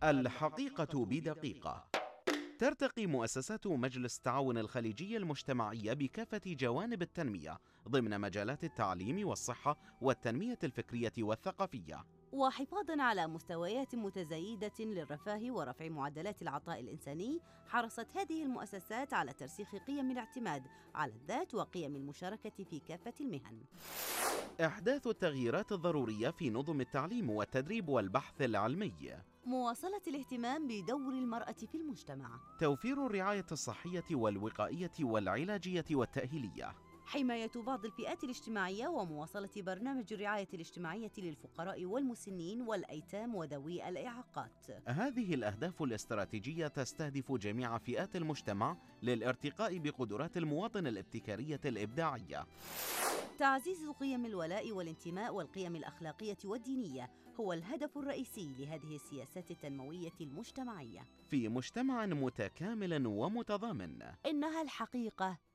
الحقيقة بدقيقة. ترتقي مؤسسات مجلس التعاون الخليجي المجتمعية بكافة جوانب التنمية ضمن مجالات التعليم والصحة والتنمية الفكرية والثقافية، وحفاظاً على مستويات متزايدة للرفاه ورفع معدلات العطاء الإنساني. حرصت هذه المؤسسات على ترسيخ قيم الاعتماد على الذات وقيم المشاركة في كافة المهن. إحداث التغييرات الضرورية في نظم التعليم والتدريب والبحث العلمي، مواصلة الاهتمام بدور المرأة في المجتمع، توفير الرعاية الصحية والوقائية والعلاجية والتأهيلية، حماية بعض الفئات الاجتماعية ومواصلة برنامج الرعاية الاجتماعية للفقراء والمسنين والأيتام وذوي الإعاقات. هذه الأهداف الاستراتيجية تستهدف جميع فئات المجتمع للارتقاء بقدرات المواطن الابتكارية الإبداعية. تعزيز قيم الولاء والانتماء والقيم الأخلاقية والدينية هو الهدف الرئيسي لهذه السياسات التنموية المجتمعية. في مجتمع متكامل ومتضامن، إنها الحقيقة